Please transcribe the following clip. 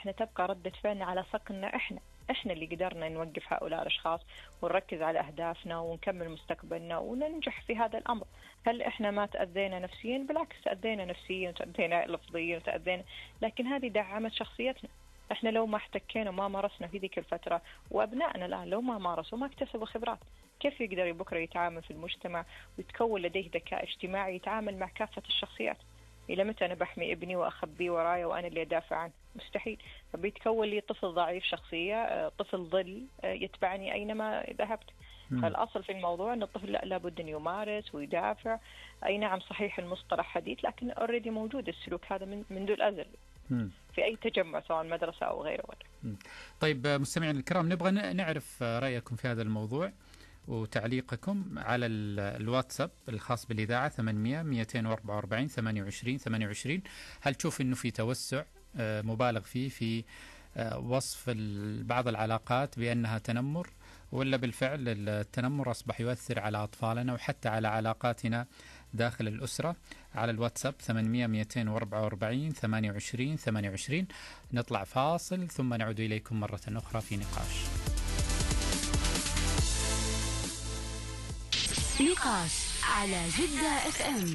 احنا تبقى ردة فعلنا على صقلنا احنا اللي قدرنا نوقف هؤلاء الاشخاص ونركز على اهدافنا ونكمل مستقبلنا وننجح في هذا الامر. هل احنا ما تأذينا نفسيا؟ بالعكس، تأذينا نفسيا وتأذينا لفظيا وتأذينا، لكن هذه دعمت شخصيتنا. احنا لو ما احتكينا وما مارسنا في ذيك الفترة، وابنائنا الان لو ما مارسوا ما اكتسبوا خبرات، كيف يقدر بكرة يتعامل في المجتمع ويتكون لديه ذكاء اجتماعي يتعامل مع كافة الشخصيات؟ إلى متى أنا بحمي ابني وأخبيه ورايا وأنا اللي أدافع عنه؟ مستحيل. فبيتكون لي طفل ضعيف شخصية، طفل ظل يتبعني أينما ذهبت. فالأصل في الموضوع أن الطفل لابد أن يمارس ويدافع. أي نعم صحيح المصطلح حديث، لكن أوريدي موجود السلوك هذا منذ الأزل في أي تجمع سواء مدرسة أو غيره. طيب مستمعين الكرام، نبغى نعرف رأيكم في هذا الموضوع وتعليقكم على الواتساب الخاص بالإذاعة 800-244-28-28. هل تشوف أنه في توسع مبالغ فيه في وصف بعض العلاقات بأنها تنمر، ولا بالفعل التنمر أصبح يؤثر على أطفالنا وحتى على علاقاتنا داخل الأسرة؟ على الواتساب 800-244-28-28. نطلع فاصل ثم نعود إليكم مرة أخرى في نقاش على جدة FM.